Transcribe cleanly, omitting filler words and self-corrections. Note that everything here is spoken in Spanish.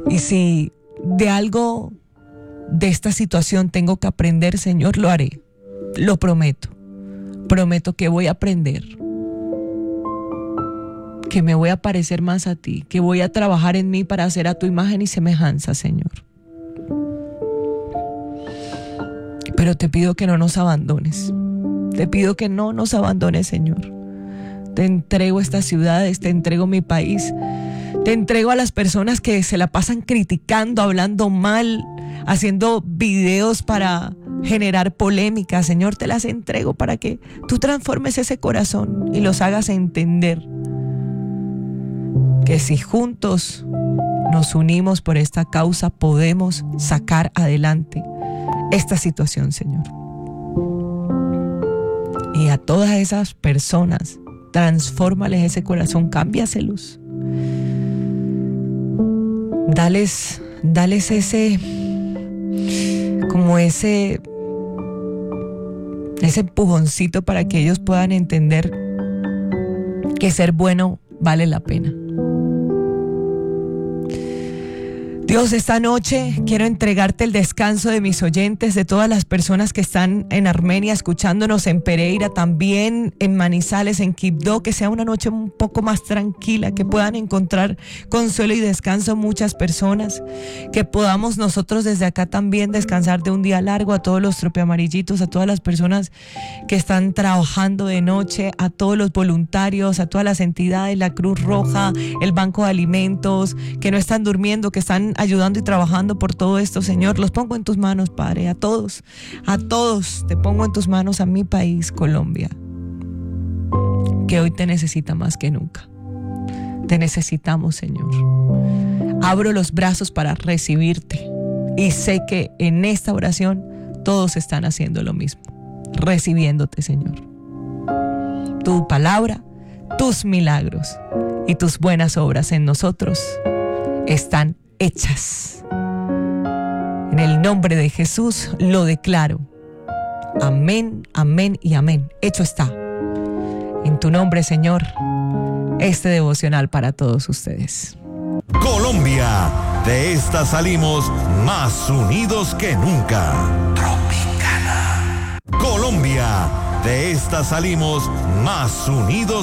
Y si de algo de esta situación tengo que aprender, Señor, lo haré. Lo prometo. Prometo que voy a aprender. Que me voy a parecer más a ti. Que voy a trabajar en mí para hacer a tu imagen y semejanza, Señor. Pero te pido que no nos abandones. Te pido que no nos abandones, Señor. Te entrego estas ciudades, te entrego mi país. Te entrego a las personas que se la pasan criticando, hablando mal, haciendo videos para generar polémica. Señor, te las entrego para que tú transformes ese corazón y los hagas entender que si juntos nos unimos por esta causa, podemos sacar adelante esta situación, Señor. Y a todas esas personas, transfórmales ese corazón, cámbiaselos. Dales ese empujoncito para que ellos puedan entender que ser bueno vale la pena. Dios, esta noche quiero entregarte el descanso de mis oyentes, de todas las personas que están en Armenia escuchándonos, en Pereira, también en Manizales, en Quibdó, que sea una noche un poco más tranquila, que puedan encontrar consuelo y descanso muchas personas, que podamos nosotros desde acá también descansar de un día largo, a todos los tropeamarillitos, a todas las personas que están trabajando de noche, a todos los voluntarios, a todas las entidades, la Cruz Roja, el Banco de Alimentos, que no están durmiendo, que están ayudando y trabajando por todo esto, Señor. Los pongo en tus manos, Padre, a todos te pongo en tus manos, a mi país, Colombia, que hoy te necesita más que nunca. Te necesitamos, Señor. Abro los brazos para recibirte y sé que en esta oración todos están haciendo lo mismo, recibiéndote, Señor. Tu palabra, tus milagros y tus buenas obras en nosotros están hechas. En el nombre de Jesús lo declaro. Amén, amén y amén. Hecho está. En tu nombre, Señor, este devocional para todos ustedes. Colombia, de esta salimos más unidos que nunca. Tropicana. Colombia, de esta salimos más unidos